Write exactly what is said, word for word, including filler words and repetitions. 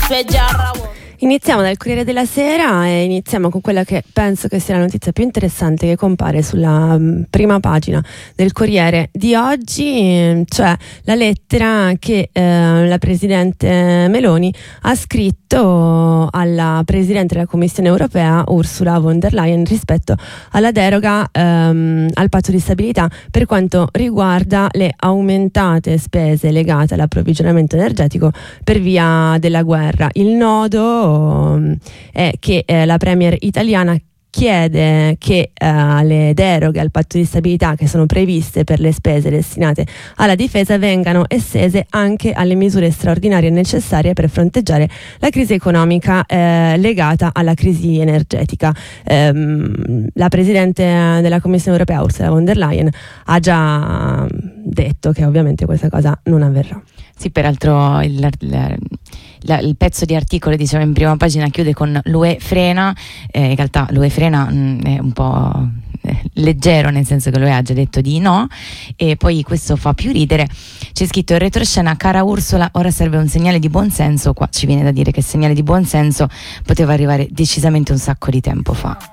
Iniziamo dal Corriere della Sera e iniziamo con quella che penso che sia la notizia più interessante che compare sulla um, prima pagina del Corriere di oggi, cioè la lettera che eh, la Presidente Meloni ha scritto alla Presidente della Commissione Europea Ursula von der Leyen rispetto alla deroga ehm, al patto di stabilità per quanto riguarda le aumentate spese legate all'approvvigionamento energetico per via della guerra. Il nodo è che eh, la premier italiana chiede che eh, le deroghe al patto di stabilità che sono previste per le spese destinate alla difesa vengano estese anche alle misure straordinarie necessarie per fronteggiare la crisi economica eh, legata alla crisi energetica. Ehm, la Presidente della Commissione Europea Ursula von der Leyen ha già detto che ovviamente questa cosa non avverrà. Sì, peraltro il, il, il, il pezzo di articolo, diciamo, in prima pagina chiude con l'U E frena, eh, in realtà l'U E frena mh, è un po' eh, leggero, nel senso che l'U E ha già detto di no, e poi questo fa più ridere. C'è scritto in retroscena: cara Ursula, ora serve un segnale di buonsenso. Qua ci viene da dire che il segnale di buonsenso poteva arrivare decisamente un sacco di tempo fa.